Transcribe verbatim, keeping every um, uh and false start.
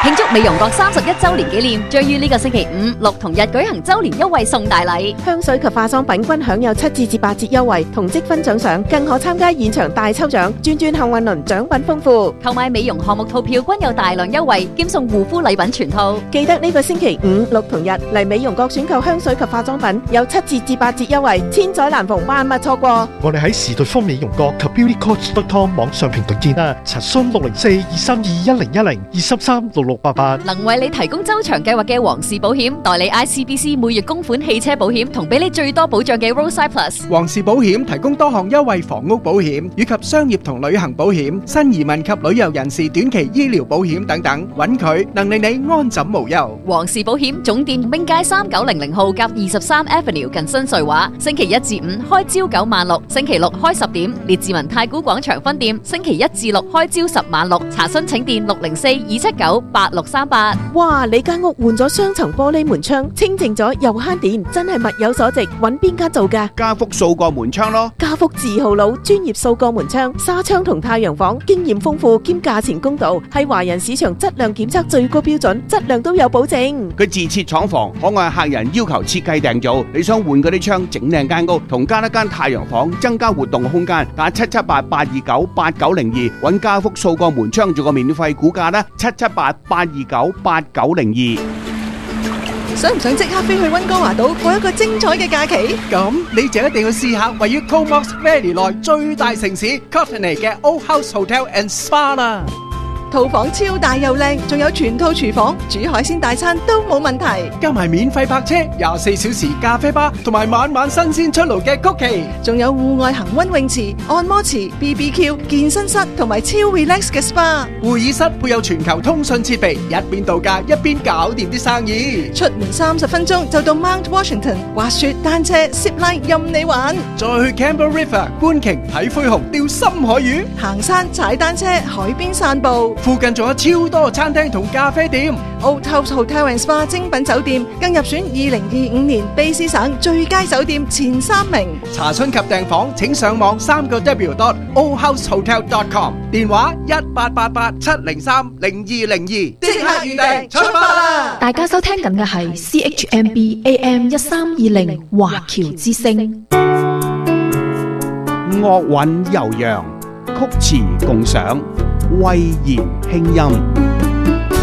慶祝美容閣三十一周年紀念，將於呢個星期五、六同日舉行周年優惠送大禮。 香水及化妝品均享有七至至八折優惠，同積分獎賞，更可參加現場大抽獎，轉轉幸運輪，獎品豐富。 購買美容項目套票均有大量優惠，兼送護膚禮品全套。 記得呢個星期五、六同日嚟美容閣選購香水及化妝品，有七折至八折優惠，千載難逢，萬勿錯過。 我哋喺時代方美容閣及 beauty coach dot com 網上平台見啦，查詢六零四二三二一零一零二三三六六八八。 能為你提供周長計劃嘅皇氏保險，代理 I C B C 每月供款汽車保險，同俾你最多保障嘅 Roadside Plus。 皇氏保險提供多項優惠房屋保險以及商業同旅行保險、新移民及旅遊人士短期醫療保險等等，揾佢能令你安枕無憂。 皇氏保險總店兵街三九零零號夾二十三 Avenue 近新瑞華，星期一至五開朝九晚六，星期六開十點。列治文太古廣場分店星期一至六開朝十晚六，查詢請電六零四二七九八六三八。 哇！你間屋換咗雙層玻璃門窗，清淨咗又慳電，真係物有所值。揾邊間做㗎？ 家福數個門窗咯。 家福字號佬，專業數個門窗、紗窗同太陽房，經驗豐富兼價錢公道，係華人市場質量檢測最高標準，質量都有保證。 佢自設廠房，可按客人要求設計訂造。你想換嗰啲窗整靚間屋，同加一間太陽房，增加活動空間，打七七八八二九八九零二揾家福數個門窗做個免費估價啦，七七八八二九八九零二。 想唔想即刻飛去溫哥華島過一個精彩嘅假期？ 咁你就一定要試下位於 Comox Valley 內最大城市 Courtenay 嘅 Old House Hotel and Spa 啦。 套房超大又靚，仲有全套廚房，煮海鮮大餐都冇問題。 加埋免費泊車、廿四小時咖啡吧，同埋晚晚新鮮出爐嘅曲奇， 仲有戶外恒溫泳池、按摩池、B B Q、健身室同埋超 relax 嘅 spa。 會議室配有全球通訊設備，一邊度假一邊搞掂啲生意。 出門三十分鐘就到 Mount Washington，滑雪、單車、zip line 任你玩。 再去 Campbell River 觀鯨、睇灰熊、釣深海魚， 行山、踩單車、海邊散步。 附近仲有超多餐廳同咖啡店。 Old House Hotel and Spa 精品酒店更入選二零二五年卑詩省最佳酒店前三名。 查詢及訂房請上網三個 W dot old house hotel dot com， 電話一八八八七零三零二零二，即刻預訂出發啦！ 大家收聽緊嘅係 C H M B A M 一三二零華僑之聲。 樂韻悠揚，曲詞共賞，慧言輕音。